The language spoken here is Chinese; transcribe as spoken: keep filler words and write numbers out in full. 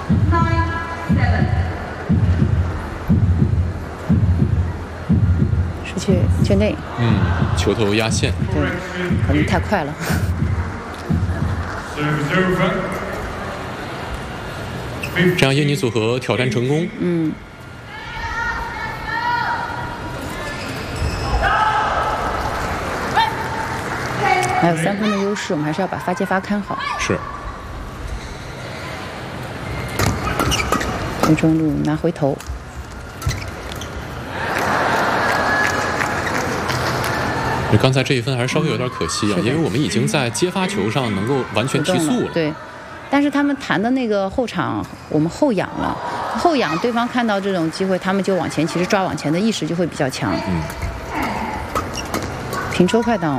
是去圈内。 嗯，球头压线。 对，可能太快了。 这样印尼组合挑战成功。 嗯。还有三分的优势，我们还是要把发接发看好。 是。 从中路拿回头。 刚才这一分还是稍微有点可惜啊，因为我们已经在接发球上能够完全提速了。 对。但是他们弹的那个后场，我们后仰了，后仰对方看到这种机会，他们就往前，其实抓往前的意识就会比较强。 嗯。 平抽快档。